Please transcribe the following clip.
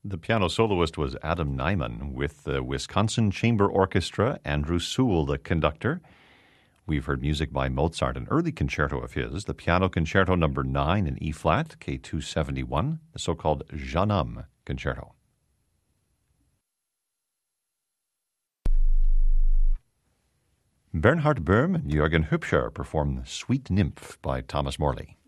The piano soloist was Adam Nyman with the Wisconsin Chamber Orchestra, Andrew Sewell, the conductor. We've heard music by Mozart, an early concerto of his, the Piano Concerto No. 9 in E-flat, K271, the so-called Jeune Homme Concerto. Bernhard Böhm and Jürgen Hübscher perform Sweet Nymph by Thomas Morley.